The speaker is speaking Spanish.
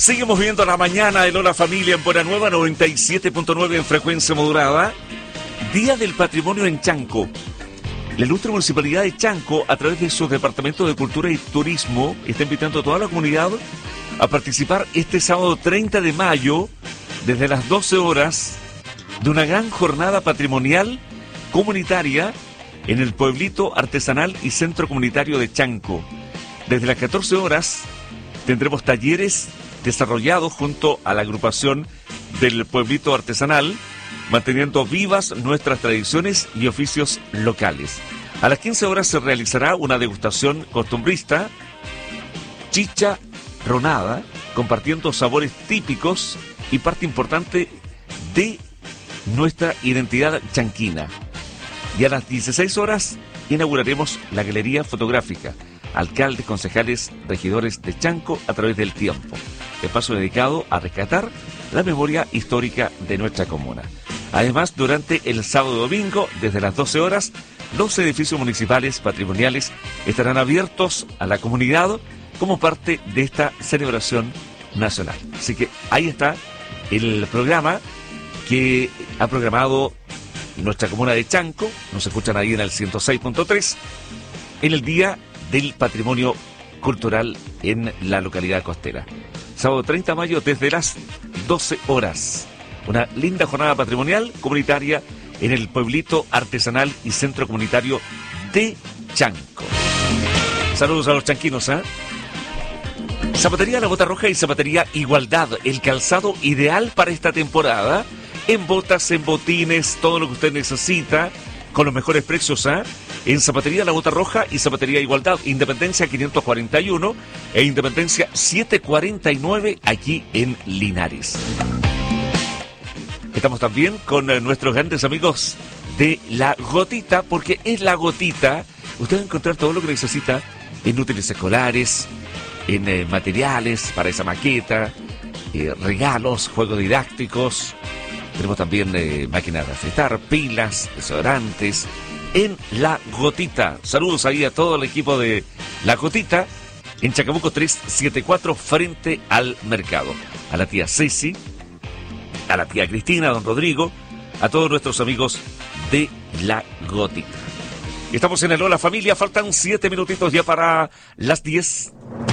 Seguimos viendo la mañana de Lola Familia en Buena Nueva 97.9 en frecuencia modulada. Día del Patrimonio en Chanco. La ilustre Municipalidad de Chanco, a través de su Departamento de Cultura y Turismo, está invitando a toda la comunidad a participar este sábado 30 de mayo, desde las 12 horas, de una gran jornada patrimonial comunitaria en el pueblito artesanal y centro comunitario de Chanco. Desde las 14 horas tendremos talleres desarrollados junto a la agrupación del pueblito artesanal, manteniendo vivas nuestras tradiciones y oficios locales. A las 15 horas se realizará una degustación costumbrista, chicha ronada, compartiendo sabores típicos y parte importante de nuestra identidad chanquina. Y a las 16 horas inauguraremos la galería fotográfica, alcaldes, concejales, regidores de Chanco a través del tiempo. Espacio dedicado a rescatar la memoria histórica de nuestra comuna. Además, durante el sábado y domingo, desde las 12 horas, los edificios municipales patrimoniales estarán abiertos a la comunidad como parte de esta celebración nacional. Así que ahí está el programa que ha programado nuestra comuna de Chanco. Nos escuchan ahí en el 106.3 en el Día del Patrimonio Cultural en la localidad costera. Sábado 30 de mayo desde las 12 horas. Una linda jornada patrimonial comunitaria en el pueblito artesanal y centro comunitario de Chanco. Saludos a los chanquinos, ¿eh? Zapatería La Bota Roja y Zapatería Igualdad, el calzado ideal para esta temporada. En botas, en botines, todo lo que usted necesita, con los mejores precios, ¿eh? En Zapatería La Bota Roja y Zapatería Igualdad, Independencia 541 e Independencia 749, aquí en Linares. Estamos también con nuestros grandes amigos de La Gotita, porque es La Gotita. Usted va a encontrar todo lo que necesita en útiles escolares, en materiales para esa maqueta, regalos, juegos didácticos. Tenemos también máquinas de afeitar, pilas, desodorantes, en La Gotita. Saludos ahí a todo el equipo de La Gotita, en Chacabuco 374, frente al mercado. A la tía Ceci, a la tía Cristina, a don Rodrigo, a todos nuestros amigos de La Gotita. Estamos en el Hola Familia, faltan 7 minutitos ya para las 10.